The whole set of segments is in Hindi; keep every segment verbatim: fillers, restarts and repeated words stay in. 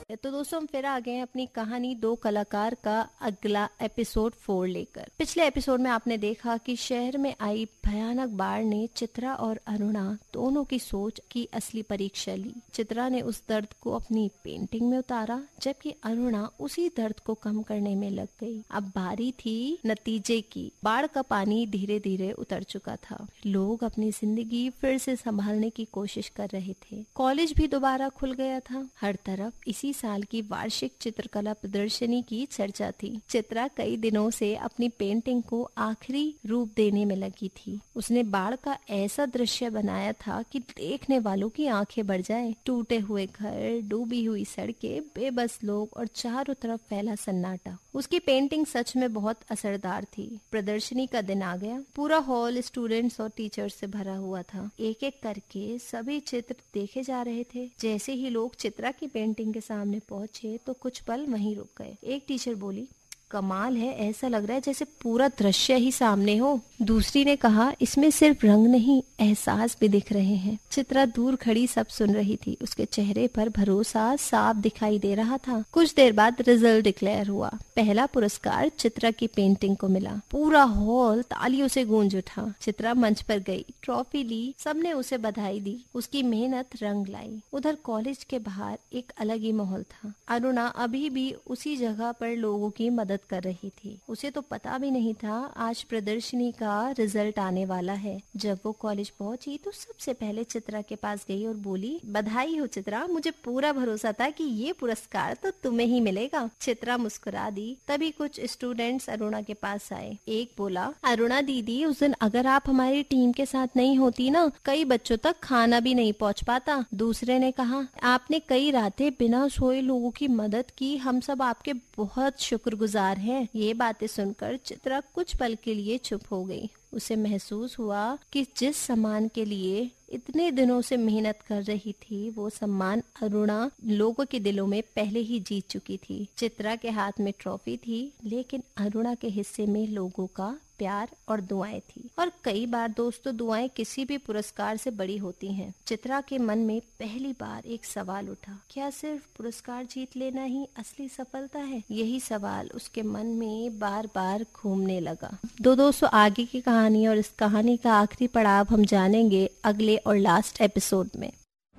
तो दोस्तों हम फिर आ गए हैं अपनी कहानी दो कलाकार का अगला एपिसोड फोर लेकर। पिछले एपिसोड में आपने देखा कि शहर में आई भयानक बाढ़ ने चित्रा और अरुणा दोनों की सोच की असली परीक्षा ली। चित्रा ने उस दर्द को अपनी पेंटिंग में उतारा, जबकि अरुणा उसी दर्द को कम करने में लग गई। अब बारी थी नतीजे की। बाढ़ का पानी धीरे धीरे उतर चुका था। लोग अपनी जिंदगी फिर से संभालने की कोशिश कर रहे थे। कॉलेज भी दोबारा खुल गया था। हर तरफ इसी साल की वार्षिक चित्रकला प्रदर्शनी की चर्चा थी। चित्रा कई दिनों से अपनी पेंटिंग को आखिरी रूप देने में लगी थी। उसने बाढ़ का ऐसा दृश्य बनाया था कि देखने वालों की आंखें भर जाएं। टूटे हुए घर, डूबी हुई सड़कें, बेबस लोग और चारों तरफ फैला सन्नाटा। उसकी पेंटिंग सच में बहुत असरदार थी। प्रदर्शनी का दिन आ गया। पूरा हॉल स्टूडेंट्स और टीचर्स से भरा हुआ था। एक एक करके सभी चित्र देखे जा रहे थे। जैसे ही लोग चित्रा की पेंटिंग के सामने पहुंचे तो कुछ पल वहीं रुक गए। एक टीचर बोली, कमाल है, ऐसा लग रहा है जैसे पूरा दृश्य ही सामने हो। दूसरी ने कहा, इसमें सिर्फ रंग नहीं, एहसास भी दिख रहे हैं। चित्रा दूर खड़ी सब सुन रही थी। उसके चेहरे पर भरोसा साफ दिखाई दे रहा था। कुछ देर बाद रिजल्ट डिक्लेयर हुआ। पहला पुरस्कार चित्रा की पेंटिंग को मिला। पूरा हॉल तालियों से गूंज उठा। चित्रा मंच पर गई, ट्रॉफी ली, सबने उसे बधाई दी। उसकी मेहनत रंग लाई। उधर कॉलेज के बाहर एक अलग ही माहौल था। अरुणा अभी भी उसी जगह पर लोगों की मदद कर रही थी। उसे तो पता भी नहीं था आज प्रदर्शनी का रिजल्ट आने वाला है। जब वो कॉलेज पहुंची तो सबसे पहले चित्रा के पास गई और बोली, बधाई हो चित्रा, मुझे पूरा भरोसा था कि ये पुरस्कार तो तुम्हें ही मिलेगा। चित्रा मुस्कुरा दी। तभी कुछ स्टूडेंट्स अरुणा के पास आए। एक बोला, अरुणा दीदी, उस दिन अगर आप हमारी टीम के साथ नहीं होती ना, कई बच्चों तक खाना भी नहीं पहुंच पाता। दूसरे ने कहा, आपने कई रातें बिना सोए लोगों की मदद की, हम सब आपके बहुत शुक्रगुजार है। ये बातें सुनकर चित्रा कुछ पल के लिए चुप हो गई। उसे महसूस हुआ कि जिस सम्मान के लिए इतने दिनों से मेहनत कर रही थी, वो सम्मान अरुणा लोगों के दिलों में पहले ही जीत चुकी थी। चित्रा के हाथ में ट्रॉफी थी, लेकिन अरुणा के हिस्से में लोगों का प्यार और दुआएं थी। और कई बार दोस्तों, दुआएं किसी भी पुरस्कार से बड़ी होती हैं। चित्रा के मन में पहली बार एक सवाल उठा, क्या सिर्फ पुरस्कार जीत लेना ही असली सफलता है? यही सवाल उसके मन में बार बार घूमने लगा। दो दोस्तों, आगे की कहानी और इस कहानी का आखिरी पड़ाव हम जानेंगे अगले और लास्ट एपिसोड में।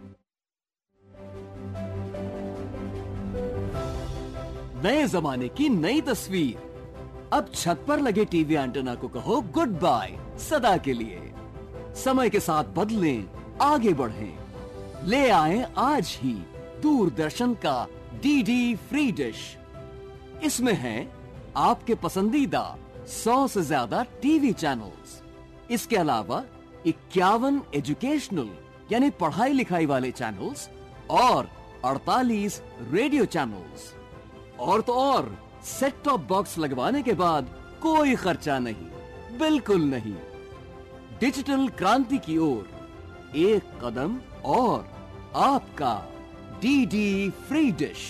नए जमाने की नई तस्वीर। अब छत पर लगे टीवी एंटेना को कहो गुड बाय सदा के लिए। समय के साथ बदलें, आगे बढ़ें। ले आए आज ही दूरदर्शन का डीडी फ्री डिश। इसमें है आपके पसंदीदा सौ से ज्यादा टीवी चैनल्स। इसके अलावा इक्यावन एजुकेशनल यानी पढ़ाई लिखाई वाले चैनल्स और अड़तालीस रेडियो चैनल्स। और तो और, सेट टॉप बॉक्स लगवाने के बाद कोई खर्चा नहीं, बिल्कुल नहीं। डिजिटल क्रांति की ओर एक कदम और आपका डीडी फ्री डिश।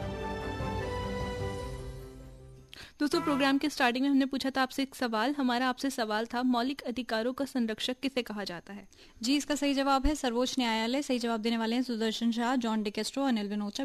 दोस्तों, प्रोग्राम के स्टार्टिंग में हमने पूछा था आपसे एक सवाल। हमारा आपसे सवाल था, मौलिक अधिकारों का संरक्षक किसे कहा जाता है? जी, इसका सही जवाब है सर्वोच्च न्यायालय। सही जवाब देने वाले हैं सुदर्शन शाह, जॉन डिकेस्ट्रो, अनिल विनोचा,